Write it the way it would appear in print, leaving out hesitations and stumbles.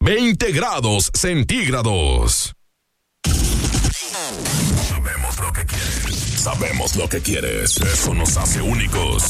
20 grados centígrados. Sabemos lo que quieres. Sabemos lo que quieres. Eso nos hace únicos.